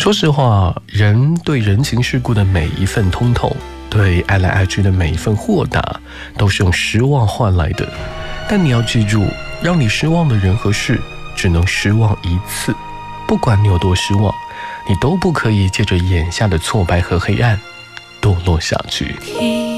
说实话，人对人情世故的每一份通透，对爱来爱去的每一份豁达，都是用失望换来的。但你要记住，让你失望的人和事，只能失望一次。不管你有多失望，你都不可以借着眼下的挫败和黑暗堕落下去。